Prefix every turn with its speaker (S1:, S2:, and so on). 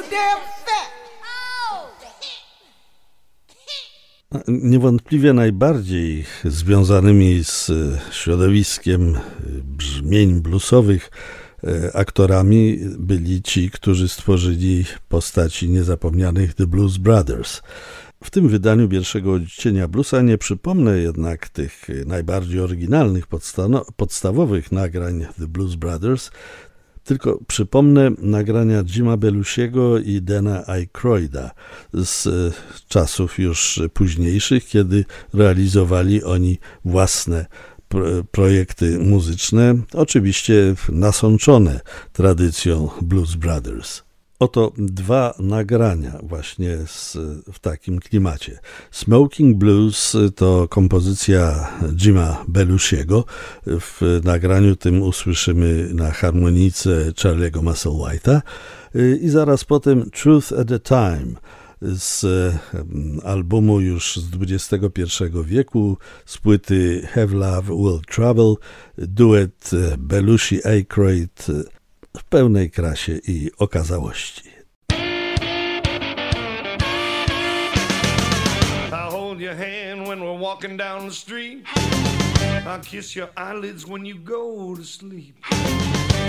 S1: damn fat.
S2: Niewątpliwie najbardziej związanymi z środowiskiem brzmień bluesowych aktorami byli ci, którzy stworzyli postaci niezapomnianych The Blues Brothers. W tym wydaniu pierwszego odcienia bluesa nie przypomnę jednak tych najbardziej oryginalnych, podstawowych nagrań The Blues Brothers, tylko przypomnę nagrania Jima Belushiego i Dana Aykroyda z czasów już późniejszych, kiedy realizowali oni własne projekty muzyczne, oczywiście nasączone tradycją Blues Brothers. Oto dwa nagrania właśnie w takim klimacie. Smoking Blues to kompozycja Jima Belushiego. W nagraniu tym usłyszymy na harmonice Charlie'ego Musselwhite'a i zaraz potem Truth at a Time z albumu już z XXI wieku, z płyty Have Love Will Trouble, duet Belushi-Aykroyd w pełnej krasie i okazałości.
S3: I'll hold your hand when we're walking down the street. I'll kiss your eyelids when you go to sleep.